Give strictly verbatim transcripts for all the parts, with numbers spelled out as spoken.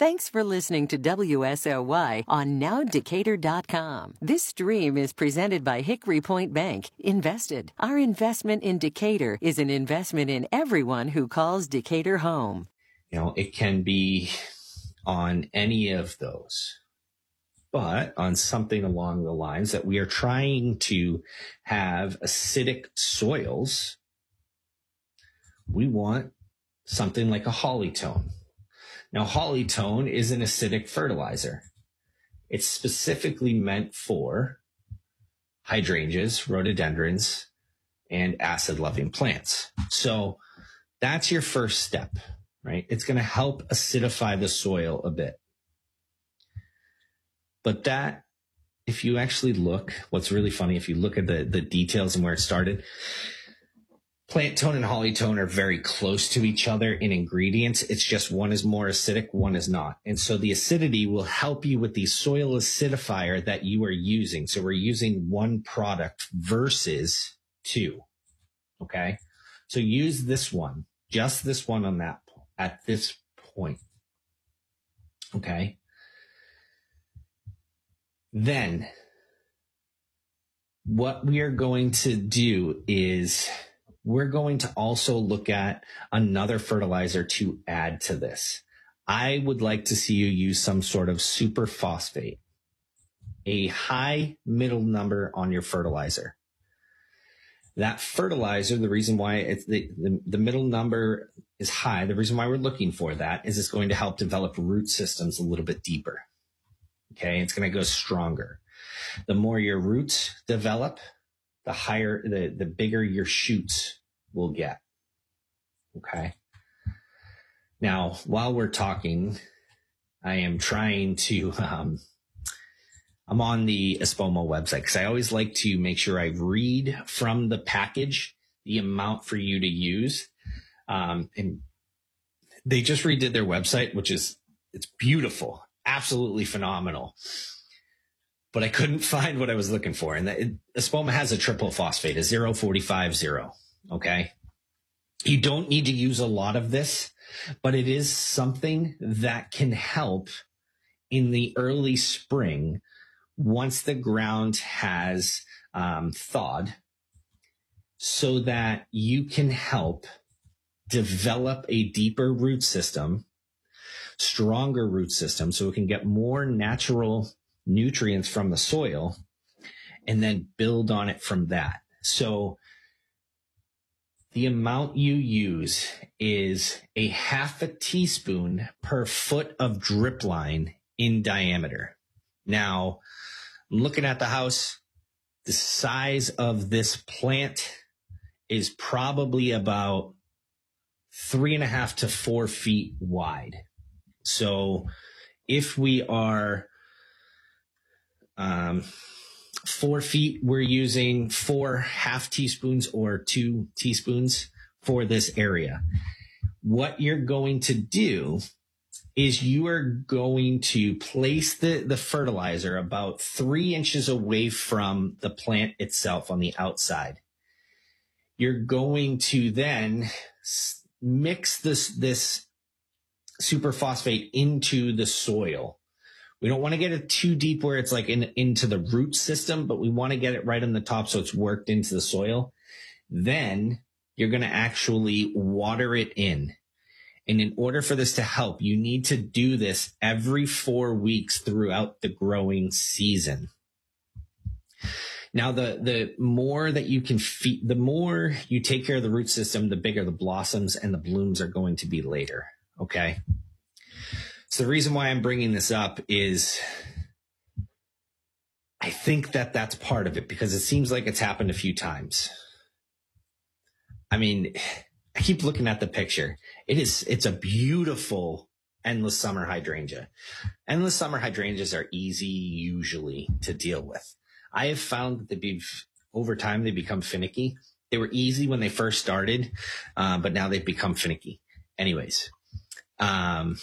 Thanks for listening to W S O Y on now decatur dot com. This stream is presented by Hickory Point Bank. Invested. Our investment in Decatur is an investment in everyone who calls Decatur home. You know, it can be on any of those, but on something along the lines that we are trying to have acidic soils, we want something like a Hollytone. Now, Hollytone is an acidic fertilizer. It's specifically meant for hydrangeas, rhododendrons, and acid-loving plants. So that's your first step, right? It's going to help acidify the soil a bit. But that, if you actually look, what's really funny, if you look at the, the details and where it started, plant tone and Hollytone are very close to each other in ingredients. It's just one is more acidic, one is not. And so the acidity will help you with the soil acidifier that you are using. So we're using one product versus two. Okay. So use this one, just this one on that, at this point. Okay. Then what we are going to do is we're going to also look at another fertilizer to add to this. I would like to see you use some sort of superphosphate, a high middle number on your fertilizer. That fertilizer, the reason why it's the, the, the middle number is high, the reason why we're looking for that is it's going to help develop root systems a little bit deeper. Okay, it's going to go stronger. The more your roots develop, the higher, the, the bigger your shoots will get. Okay. Now, while we're talking, I am trying to, um, I'm on the Espoma website because I always like to make sure I read from the package the amount for you to use. Um, and they just redid their website, which is, it's beautiful, absolutely phenomenal. But I couldn't find what I was looking for. And the, Espoma has a triple phosphate, a zero forty-five zero. Okay. You don't need to use a lot of this, but it is something that can help in the early spring once the ground has um, thawed so that you can help develop a deeper root system, stronger root system, so it can get more natural nutrients from the soil and then build on it from that. So the amount you use is a half a teaspoon per foot of drip line in diameter. Now, I'm looking at the house. The size of this plant is probably about three and a half to four feet wide. So if we are Um, four feet, we're using four half teaspoons or two teaspoons for this area. What you're going to do is you are going to place the, the fertilizer about three inches away from the plant itself on the outside. You're going to then mix this, this superphosphate into the soil. We don't want to get it too deep where it's like in, into the root system, but we want to get it right on the top so it's worked into the soil. Then you're going to actually water it in. And in order for this to help, you need to do this every four weeks throughout the growing season. Now, the, the more that you can feed, the more you take care of the root system, the bigger the blossoms and the blooms are going to be later. Okay. So the reason why I'm bringing this up is I think that that's part of it because it seems like it's happened a few times. I mean, I keep looking at the picture. It is, it's a beautiful endless summer hydrangea. Endless summer hydrangeas are easy usually to deal with. I have found that they be, over time they become finicky. They were easy when they first started, uh, but now they've become finicky. Anyways, um,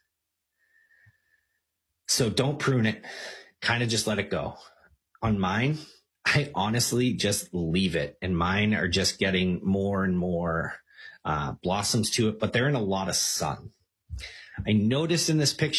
so don't prune it. Kind of just let it go. On mine, I honestly just leave it. And mine are just getting more and more uh, blossoms to it, but they're in a lot of sun. I noticed in this picture